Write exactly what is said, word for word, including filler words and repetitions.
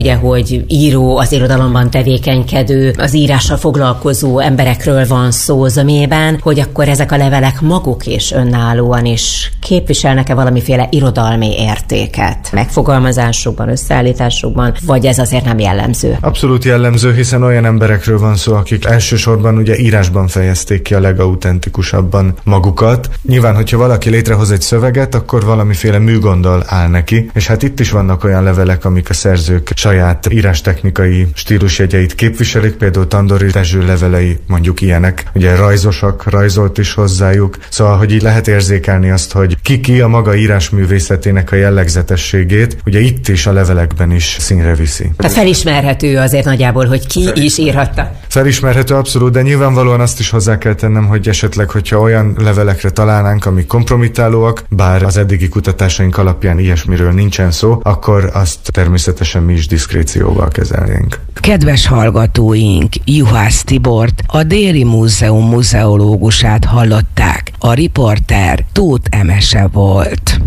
Ugye, hogy író, az irodalomban tevékenykedő, az írással foglalkozó emberekről van szó zömében, hogy akkor ezek a levelek maguk is önállóan is képviselnek-e valamiféle irodalmi értéket? Megfogalmazásukban, összeállításukban, vagy ez azért nem jellemző? Abszolút jellemző, hiszen olyan emberekről van szó, akik elsősorban ugye írásban fejezték ki a legauthentikusabban magukat. Nyilván, hogyha valaki létrehoz egy szöveget, akkor valamiféle műgonddal áll neki, és hát itt is vannak olyan levelek, amik a szerzők saját írástechnikai stílusjegyeit képviselik, például Tandori Dezső levelei mondjuk ilyenek, ugye rajzosak, rajzolt is hozzájuk, szóval, hogy így lehet érzékelni azt, hogy ki-ki a maga írásművészetének a jellegzetességét, ugye itt is a levelekben is színre viszi. Tehát felismerhető azért nagyjából, hogy ki Fel... is írhatta. Felismerhető abszolút, de nyilvánvalóan azt is hozzá kell tennem, hogy esetleg, hogyha olyan levelekre találnánk, amik kompromittálóak, bár az eddigi kutatásaink alapján ilyesmiről nincsen szó, akkor azt természetesen mi is diszkrécióval kezelnénk. Kedves hallgatóink, Juhász Tibort, a Déri Múzeum muzeológusát hallották. A riporter Tóth Emese volt.